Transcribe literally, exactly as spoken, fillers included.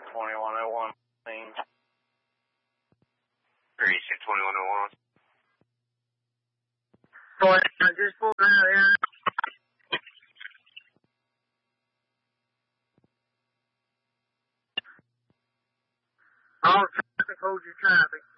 twenty-one oh one. Greasy twenty-one oh one. Boy, I just pulled out here. All traffic, hold your traffic.